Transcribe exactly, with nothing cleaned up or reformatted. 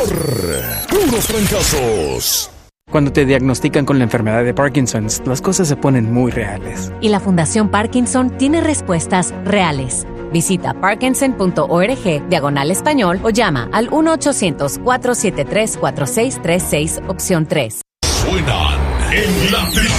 Puros fracasos. Cuando te diagnostican con la enfermedad de Parkinson, las cosas se ponen muy reales. Y la Fundación Parkinson tiene respuestas reales. Visita parkinson.org diagonal español o llama al uno ochocientos, cuatro siete tres, cuatro seis tres seis, opción tres. Suenan en la